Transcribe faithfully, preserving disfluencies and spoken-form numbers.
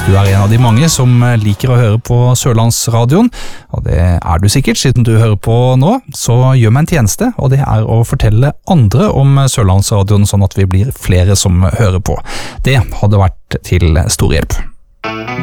du er en av de mange som liker å høre på Sørlandsradioen, og det er du sikkert siden du hører på nå, så gjør meg en tjeneste, og det er å fortelle andre om Sørlandsradioen sånn at vi blir flere som hører på. Det hadde vært til stor hjelp.